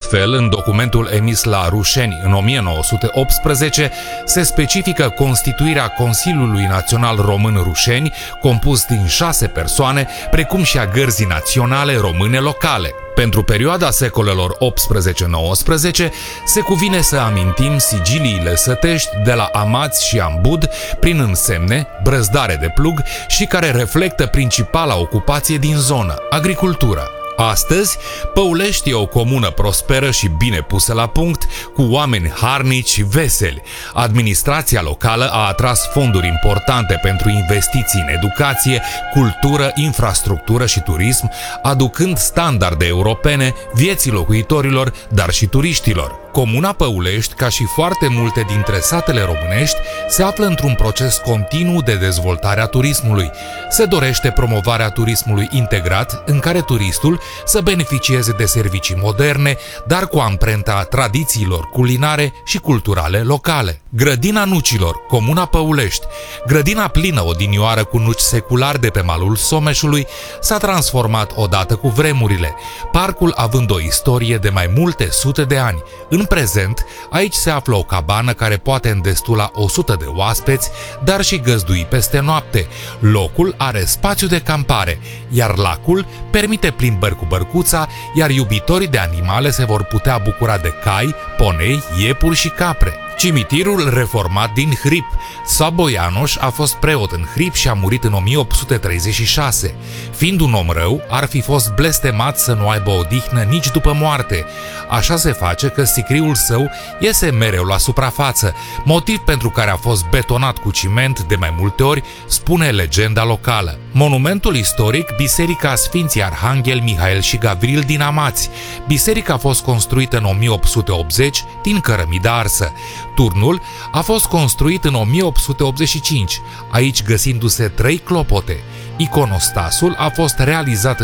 Astfel, în documentul emis la Rușeni în 1918, se specifică constituirea Consiliului Național Român Rușeni, compus din 6 persoane, precum și a Gărzii Naționale Române Locale. Pentru perioada secolelor 18-19, se cuvine să amintim sigiliile sătești de la Amați și Ambud prin însemne, brăzdare de plug și care reflectă principala ocupație din zonă, agricultura. Astăzi, Păulești e o comună prosperă și bine pusă la punct, cu oameni harnici și veseli. Administrația locală a atras fonduri importante pentru investiții în educație, cultură, infrastructură și turism, aducând standarde europene vieții locuitorilor, dar și turiștilor. Comuna Păulești, ca și foarte multe dintre satele românești, se află într-un proces continuu de dezvoltare a turismului. Se dorește promovarea turismului integrat, în care turistul să beneficieze de servicii moderne, dar cu amprenta tradițiilor culinare și culturale locale. Grădina Nucilor, Comuna Păulești, grădina plină odinioară cu nuci seculari de pe malul Someșului, s-a transformat odată cu vremurile, parcul având o istorie de mai multe sute de ani. În prezent, aici se află o cabană care poate îndestula 100 de oaspeți, dar și găzdui peste noapte. Locul are spațiu de campare, iar lacul permite plimbări cu bărcuța, iar iubitorii de animale se vor putea bucura de cai, ponei, iepuri și capre. Cimitirul reformat din Hrip. Sabo Ianoș a fost preot în Hrip și a murit în 1836. Fiind un om rău, ar fi fost blestemat să nu aibă odihnă nici după moarte. Așa se face că sicriul său iese mereu la suprafață, motiv pentru care a fost betonat cu ciment de mai multe ori, spune legenda locală. Monumentul istoric, Biserica Sfinții Arhanghel Mihail și Gavril din Amați. Biserica a fost construită în 1880 din cărămidă arsă. Turnul a fost construit în 1885, aici găsindu-se 3 clopote. Iconostasul a fost realizat în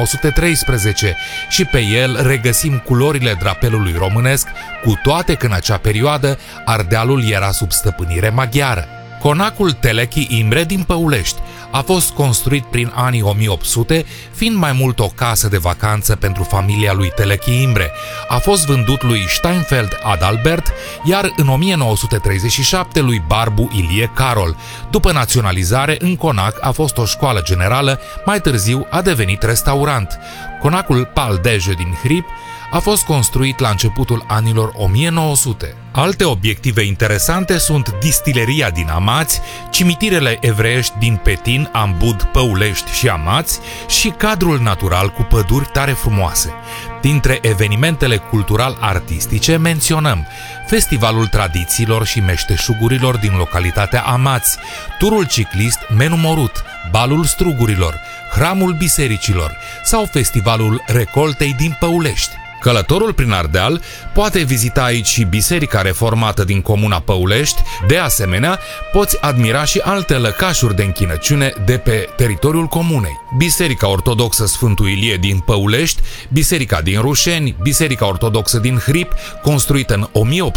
1913 și pe el regăsim culorile drapelului românesc, cu toate că în acea perioadă Ardealul era sub stăpânire maghiară. Conacul Telechi Imre din Păulești a fost construit prin anii 1800, fiind mai mult o casă de vacanță pentru familia lui Telechi Imre. A fost vândut lui Steinfeld Adalbert, iar în 1937 lui Barbu Ilie Carol. După naționalizare, în conac a fost o școală generală, mai târziu a devenit restaurant. Conacul Paldeje din Hrip a fost construit la începutul anilor 1900. Alte obiective interesante sunt distileria din Amați, cimitirele evreiești din Petin, Ambud, Păulești și Amați și cadrul natural cu păduri tare frumoase. Dintre evenimentele cultural-artistice menționăm Festivalul Tradițiilor și Meșteșugurilor din localitatea Amați, turul ciclist Menu Morut, Balul Strugurilor, Hramul Bisericilor sau Festivalul Recoltei din Păulești. Călătorul prin Ardeal poate vizita aici și Biserica Reformată din Comuna Păulești. De asemenea, poți admira și alte lăcașuri de închinăciune de pe teritoriul comunei. Biserica Ortodoxă Sfântul Ilie din Păulești, Biserica din Rușeni, Biserica Ortodoxă din Hrip, construită în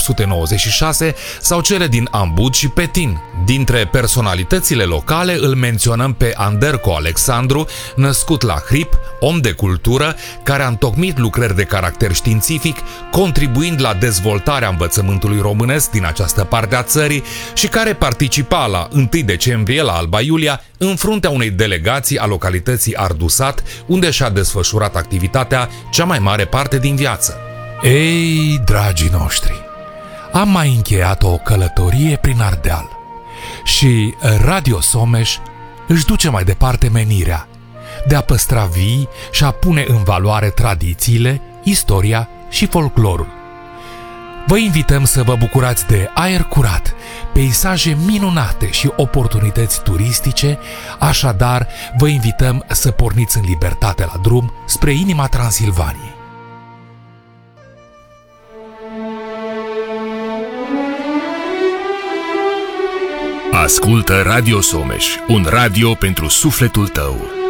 1896, sau cele din Ambud și Petin. Dintre personalitățile locale îl menționăm pe Anderco Alexandru, născut la Hrip, om de cultură, care a întocmit lucrări de caracter științific, contribuind la dezvoltarea învățământului românesc din această parte a țării și care participa la 1 decembrie la Alba Iulia în fruntea unei delegații a localității Ardusat, unde și-a desfășurat activitatea cea mai mare parte din viață. Ei, dragii noștri, am mai încheiat o călătorie prin Ardeal și Radio Someș își duce mai departe menirea de a păstra vii și a pune în valoare tradițiile, istoria și folclorul. Vă invităm să vă bucurați de aer curat, peisaje minunate și oportunități turistice, așadar vă invităm să porniți în libertate la drum spre inima Transilvaniei. Ascultă Radio Someș, un radio pentru sufletul tău.